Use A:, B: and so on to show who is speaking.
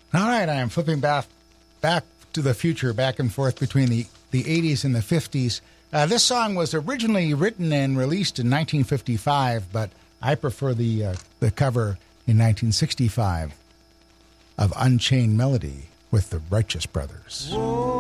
A: All right, I am flipping back to the future, back and forth between the 80s and the 50s. This song was originally written and released in 1955, but I prefer the cover in 1965 of Unchained Melody with the Righteous Brothers. Whoa.